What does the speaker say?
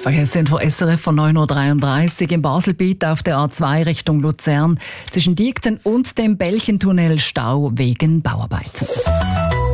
Verkehrsinfo SRF von 9.33 Uhr. Im Baselbiet auf der A2 Richtung Luzern zwischen Diekten und dem Belchentunnel Stau wegen Bauarbeiten.